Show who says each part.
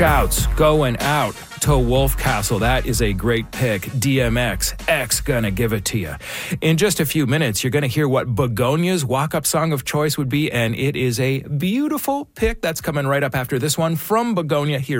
Speaker 1: Scouts going out to Wolf Castle. That is a great pick. DMX, X gonna give it to you. In just a few minutes, you're gonna hear what Begonia's walk-up song of choice would be, and it is a beautiful pick that's coming right up after this one from Begonia here.